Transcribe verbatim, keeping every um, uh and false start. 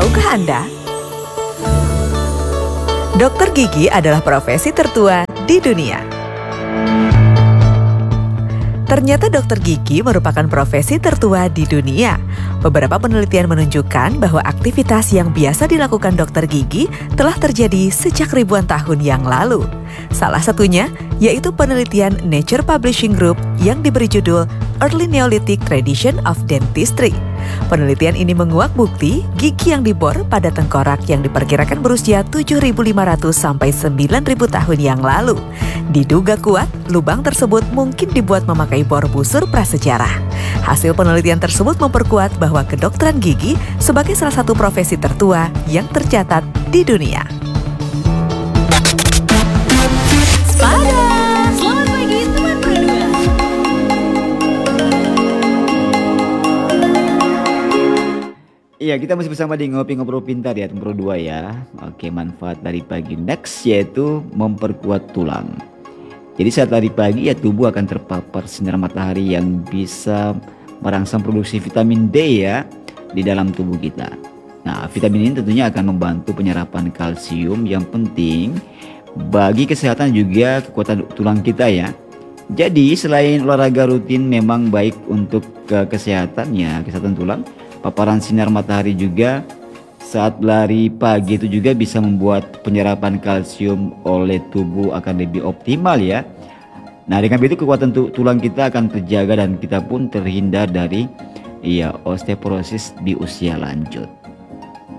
Tahukah Anda? Dokter gigi adalah profesi tertua di dunia. Ternyata dokter gigi merupakan profesi tertua di dunia. Beberapa penelitian menunjukkan bahwa aktivitas yang biasa dilakukan dokter gigi telah terjadi sejak ribuan tahun yang lalu. Salah satunya yaitu penelitian Nature Publishing Group yang diberi judul Early Neolithic Tradition of Dentistry. Penelitian ini menguak bukti gigi yang dibor pada tengkorak yang diperkirakan berusia tujuh ribu lima ratus sampai sembilan ribu tahun yang lalu. Diduga kuat, lubang tersebut mungkin dibuat memakai bor busur prasejarah. Hasil penelitian tersebut memperkuat bahwa kedokteran gigi sebagai salah satu profesi tertua yang tercatat di dunia. Spada, selamat pagi teman berdua. Iya, kita masih bersama di Ngopi Ngobrol Pintar ya, teman berdua ya. Oke, manfaat dari pagi next yaitu memperkuat tulang. Jadi saat lari pagi ya tubuh akan terpapar sinar matahari yang bisa merangsang produksi vitamin D ya di dalam tubuh kita. Nah, vitamin ini tentunya akan membantu penyerapan kalsium yang penting bagi kesehatan juga kekuatan tulang kita ya. Jadi selain olahraga rutin memang baik untuk ke kesehatan ya, kesehatan tulang, paparan sinar matahari juga saat lari pagi itu juga bisa membuat penyerapan kalsium oleh tubuh akan lebih optimal ya. Nah, dengan begitu kekuatan tulang kita akan terjaga dan kita pun terhindar dari ya osteoporosis di usia lanjut.